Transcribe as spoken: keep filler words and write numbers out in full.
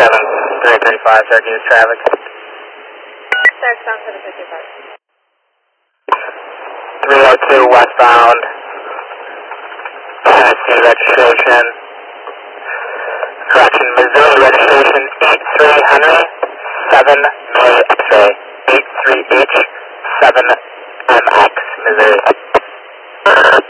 seven three three five, start use traffic. Start seven seven three five. three oh two westbound, Tennessee registration. Correction, Missouri registration eight three Henry, seven May X-ray, eight three H, seven M X, Missouri.